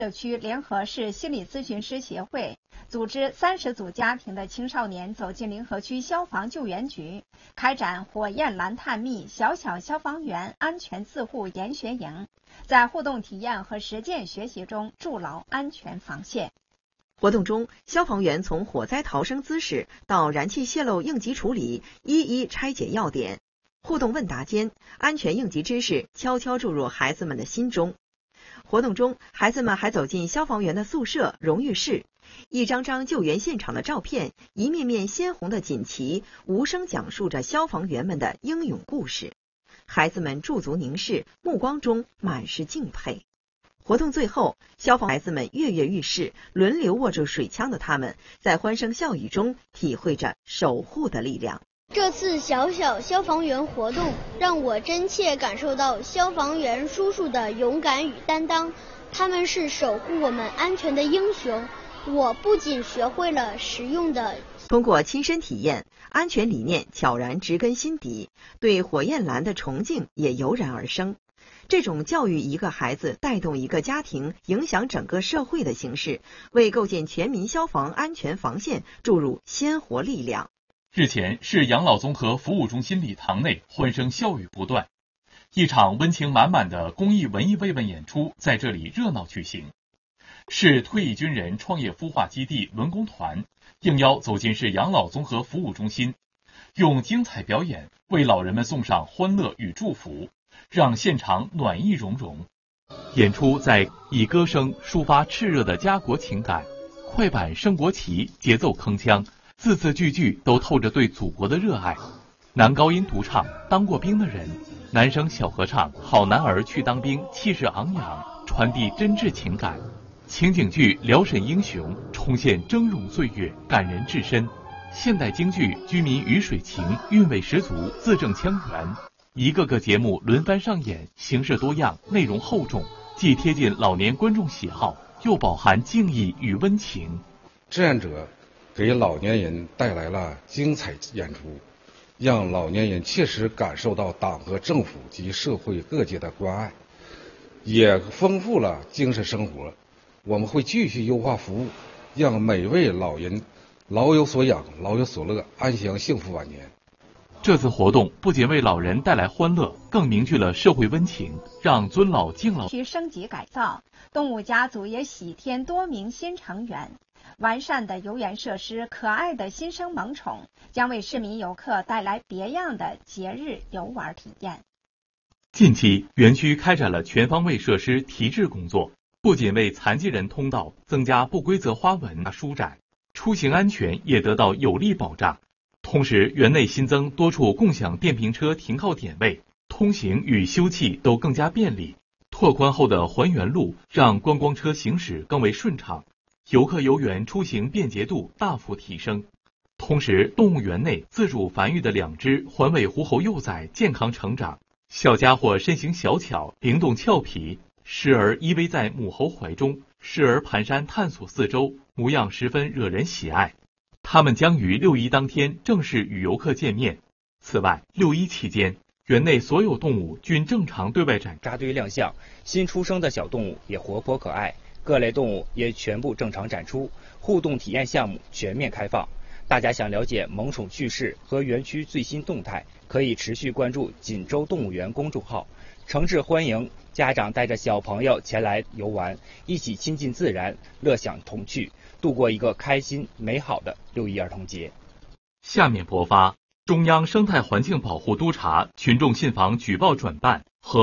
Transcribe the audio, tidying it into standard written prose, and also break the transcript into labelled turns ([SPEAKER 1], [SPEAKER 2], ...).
[SPEAKER 1] 社区联合市心理咨询师协会组织30组家庭的青少年走进临河区消防救援局，开展火焰蓝探秘小小消防员安全自护研学营，在互动体验和实践学习中筑牢安全防线。
[SPEAKER 2] 活动中，消防员从火灾逃生姿势到燃气泄漏应急处理，一一拆解要点。互动问答间，安全应急知识悄悄注入孩子们的心中。活动中，孩子们还走进消防员的宿舍、荣誉室，一张张救援现场的照片，一面面鲜红的锦旗，无声讲述着消防员们的英勇故事。孩子们驻足凝视，目光中满是敬佩。活动最后，消防孩子们跃跃欲试，轮流握住水枪的他们，在欢声笑语中体会着守护的力量。
[SPEAKER 3] 这次小小消防员活动让我真切感受到消防员叔叔的勇敢与担当，他们是守护我们安全的英雄。我不仅学会了实用的，
[SPEAKER 2] 通过亲身体验，安全理念悄然植根心底，对火焰蓝的崇敬也油然而生。这种教育一个孩子带动一个家庭影响整个社会的形式，为构建全民消防安全防线注入鲜活力量。
[SPEAKER 4] 日前，市养老综合服务中心礼堂内欢声笑语不断，一场温情满满的公益文艺慰问演出在这里热闹举行。市退役军人创业孵化基地轮工团应邀走进市养老综合服务中心，用精彩表演为老人们送上欢乐与祝福，让现场暖意融融。演出在以歌声抒发炽热的家国情感，快板升国旗，节奏铿锵，字字句句都透着对祖国的热爱。男高音独唱《当过兵的人》，男声小合唱《好男儿去当兵》，气势昂扬，传递真挚情感。情景剧《辽沈英雄》重现峥嵘岁月，感人至深。现代京剧《居民鱼水情》韵味十足，字正腔圆。一个个节目轮番上演，形式多样，内容厚重，既贴近老年观众喜好，又饱含敬意与温情。
[SPEAKER 5] 志愿者给老年人带来了精彩演出，让老年人切实感受到党和政府及社会各界的关爱，也丰富了精神生活。我们会继续优化服务，让每位老人老有所养，老有所乐，安享幸福晚年。
[SPEAKER 4] 这次活动不仅为老人带来欢乐，更凝聚了社会温情，让尊老敬老
[SPEAKER 1] 区升级改造，动物家族也喜添多名新成员。完善的游园设施，可爱的新生萌宠，将为市民游客带来别样的节日游玩体验。
[SPEAKER 4] 近期，园区开展了全方位设施提质工作，不仅为残疾人通道增加不规则花纹舒展，出行安全也得到有力保障。同时，园内新增多处共享电瓶车停靠点位，通行与休憩都更加便利。拓宽后的环园路让观光车行驶更为顺畅，游客游园出行便捷度大幅提升。同时，动物园内自主繁育的2只环尾狐猴幼崽健康成长，小家伙身形小巧，灵动俏皮，时而依偎在母猴怀中，时而蹒跚探索四周，模样十分惹人喜爱。他们将于6·1当天正式与游客见面。此外，6·1期间，园内所有动物均正常对外展
[SPEAKER 6] 扎堆亮相，新出生的小动物也活泼可爱，各类动物也全部正常展出，互动体验项目全面开放。大家想了解萌宠趣事和园区最新动态，可以持续关注锦州动物园公众号，诚挚欢迎家长带着小朋友前来游玩，一起亲近自然，乐享童趣，度过一个开心美好的6·1儿童节。
[SPEAKER 4] 下面播发中央生态环境保护督察群众信访举报转办